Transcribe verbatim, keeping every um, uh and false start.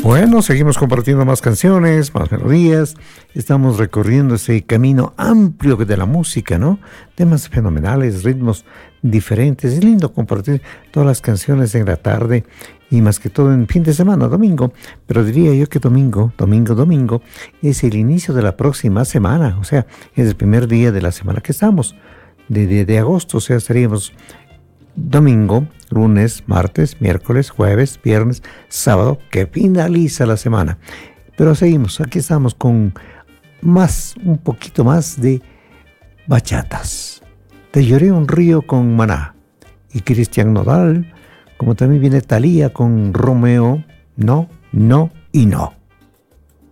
Bueno, seguimos compartiendo más canciones, más melodías. Estamos recorriendo ese camino amplio de la música, ¿no? Temas fenomenales, ritmos diferentes. Es lindo compartir todas las canciones en la tarde y más que todo en fin de semana, domingo. Pero diría yo que domingo, domingo, domingo es el inicio de la próxima semana. O sea, es el primer día de la semana que estamos, de, de, de agosto. O sea, estaríamos domingo, lunes, martes, miércoles, jueves, viernes, sábado, que finaliza la semana. Pero seguimos, aquí estamos con más, un poquito más de bachatas. Te lloré un río con Maná y Cristian Nodal, como también viene Thalía con Romeo, no, no y no.